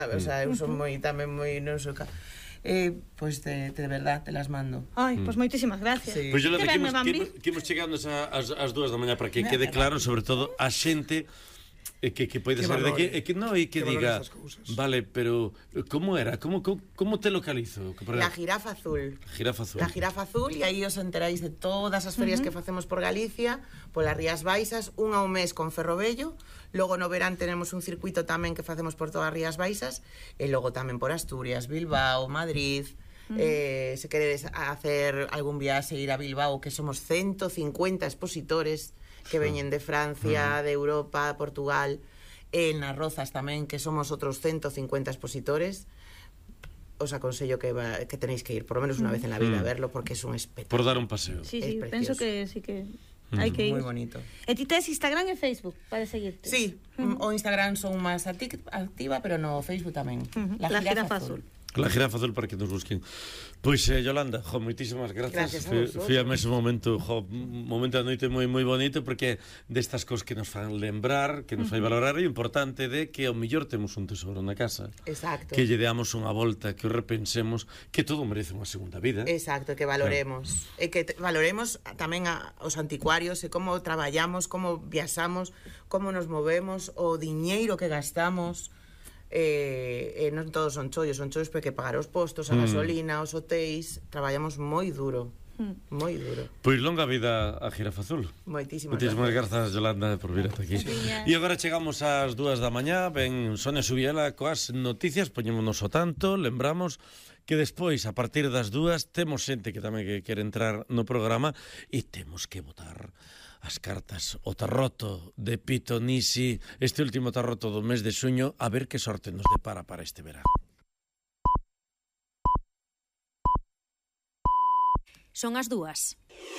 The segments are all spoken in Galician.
O sea, eu son tamén moi non sei pois de verdad te las mando. Ai, pois moitísimas gracias. Pois Yolanda, que imos chegando ás 2 da mañá para que quede claro, sobre todo a xente que pode ser de que que diga, vale, pero como era? Como te localizo? La Jirafa Azul. La Jirafa Azul, e aí os enteráis de todas as ferias que facemos por Galicia, polas Rías Baixas, unha ao mes con Ferrobello. Logo no verán tenemos un circuito tamén que facemos por todas as Rías Baixas, e logo tamén por Asturias, Bilbao, Madrid. Se queredes hacer algún viaxe, ir a Bilbao, que somos 150 expositores que veñen de Francia, de Europa, Portugal, en Nas Rozas tamén, que somos outros 150 expositores. Os aconsello que tenéis que ir por lo menos unha vez en la vida a verlo, porque es un espectáculo. Por dar un paseo. Sí, penso que sí que hai que ir. Moi bonito. E ti tes Instagram e Facebook para seguirte? Sí, o Instagram son máis activa, pero no Facebook tamén. La Jirafa Azul. La Jirafa Azul para que nos busquen. Pois, Yolanda, moitísimas gracias. Foi a mesmo momento, momento da noite moi bonito, porque destas cosas que nos fan lembrar, que nos fai valorar, e o importante de que ao mellor temos un tesoro na casa. Exacto. Que lle deamos unha volta, que o repensemos, que todo merece unha segunda vida. Exacto, que valoremos. E que valoremos tamén os anticuarios, e como traballamos, como viaxamos, como nos movemos, o diñeiro que gastamos. Non todos son chollos porque pagar os postos, a gasolina, os hotéis, traballamos moi duro. Moi duro. Pois longa vida a Jirafa Azul. Moitísimas grazas, Yolanda, por vir ata aquí. E agora chegamos ás 2 da mañá, ven Sonia Subiela coas noticias, poñémonos o tanto, lembramos que despois, a partir das 2, temos xente que tamén que quere entrar no programa e temos que votar as cartas, o tarroto de Pito Nisi, este último tarroto do mes de xuño, a ver que sorte nos depara para este verano. Son as 2.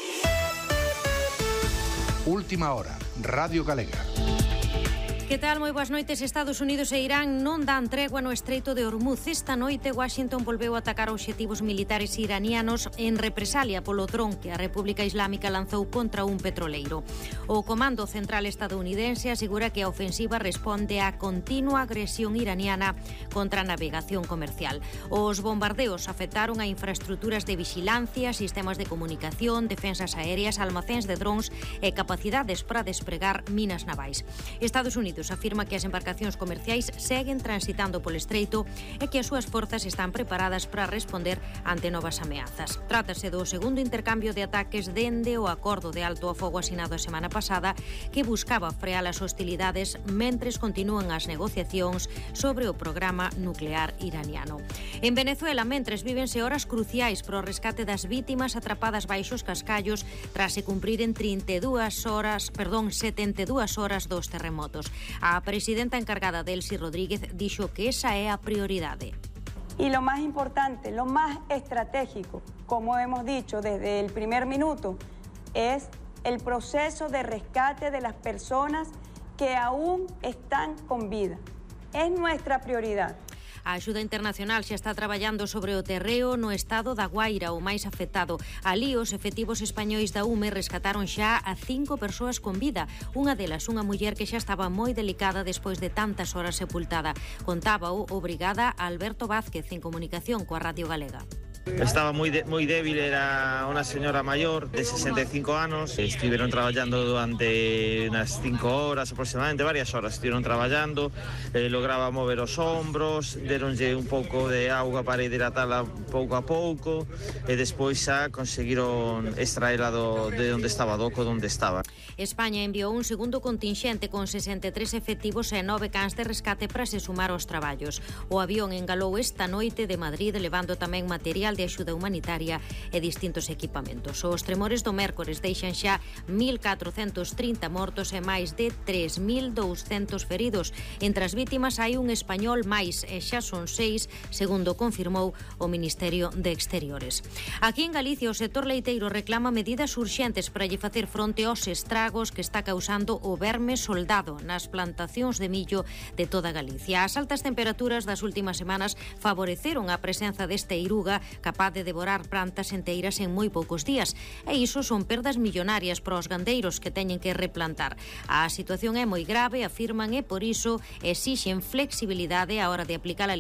Última hora, Radio Galega. Que tal? Moi boas noites. Estados Unidos e Irán non dan tregua no Estreito de Hormuz. Esta noite Washington volveu a atacar obxectivos militares iranianos en represalia polo dron que a República Islámica lanzou contra un petroleiro. O Comando Central estadounidense asegura que a ofensiva responde á continua agresión iraniana contra a navegación comercial. Os bombardeos afectaron a infraestructuras de vixilancia, sistemas de comunicación, defensas aéreas, almacéns de drons e capacidades para despregar minas navais. Estados Unidos afirma que as embarcacións comerciais seguen transitando polo estreito e que as súas forzas están preparadas para responder ante novas ameazas. Trátase do segundo intercambio de ataques dende o acordo de alto a fogo asinado a semana pasada que buscaba frear as hostilidades mentres continúan as negociacións sobre o programa nuclear iraniano. En Venezuela, mentres vívense horas cruciais para o rescate das vítimas atrapadas baixo os cascallos tras se cumpriren 72 horas dos terremotos. A presidenta encargada Delcy Rodríguez dixo que esa é a prioridade. Y lo más importante, lo más estratégico, como hemos dicho desde el primer minuto, es el proceso de rescate de las personas que aún están con vida. Es nuestra prioridad. A axuda internacional xa está traballando sobre o terreo no estado da Guaira, o máis afectado. Alí, os efectivos españois da UME rescataron xa a 5 persoas con vida. Unha delas, unha muller que xa estaba moi delicada despois de tantas horas sepultada. Contábao o brigada Alberto Vázquez en comunicación coa Radio Galega. Estaba moi débil, era unha señora maior de 65 anos. Estiveron traballando durante unas 5 horas aproximadamente, varias horas estiveron traballando, lograba mover os ombros, deronlle un pouco de auga para hidratala pouco a pouco e despois xa conseguiron extraela de onde estaba, do oco onde estaba. España enviou un segundo contingente con 63 efectivos e 9 cans de rescate para se sumar aos traballos. O avión engalou esta noite de Madrid levando tamén material de axuda humanitaria e distintos equipamentos. Os tremores do mércores deixan xa 1.430 mortos e máis de 3.200 feridos. Entre as vítimas hai un español máis e xa son 6, segundo confirmou o Ministerio de Exteriores. Aquí en Galicia o sector leiteiro reclama medidas urxentes para lle facer fronte aos estragos que está causando o verme soldado nas plantacións de millo de toda Galicia. As altas temperaturas das últimas semanas favoreceron a presenza deste eiruga capaz de devorar plantas enteiras en moi poucos días. E iso son perdas millonarias para os gandeiros que teñen que replantar. A situación é moi grave, afirman, e por iso exixen flexibilidade á hora de aplicar a